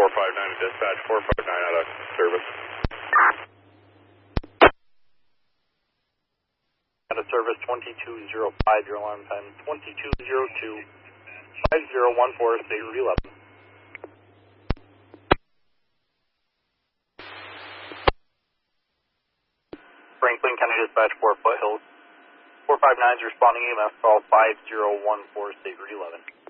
459 to dispatch, 459 out of service. Out of service 2205, your alarm time 2202, 5014, state route 11. Franklin County Dispatch 4 Foothills. 459 is responding EMS call 5014, state route 11.